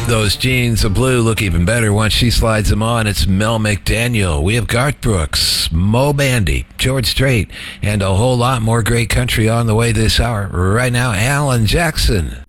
Those jeans of blue look even better once she slides them on. It's Mel McDaniel. We have Garth Brooks, Mo Bandy, George Strait, and a whole lot more great country on the way this hour. Right now, Alan Jackson.